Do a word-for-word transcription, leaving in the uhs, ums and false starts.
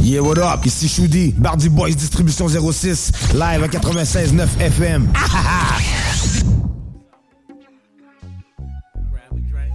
Yeah, what up? Ici Choudi, Bardi Boys Distribution zéro six, live à quatre-vingt-seize neuf F M. Ah, ah, ah.